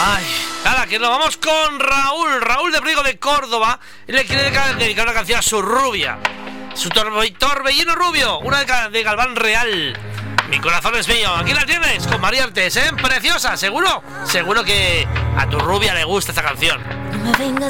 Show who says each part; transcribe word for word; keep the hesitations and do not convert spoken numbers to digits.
Speaker 1: Ay, nada, que nos vamos con Raúl, Raúl de Priego de Córdoba. Él le quiere dedicar una canción a su rubia, su torbe, torbellino rubio, una de, de Galván Real. Mi corazón es mío. Aquí la tienes con María Artes, ¿eh? Preciosa, ¿seguro? Seguro que a tu rubia le gusta esta canción.
Speaker 2: No me vengas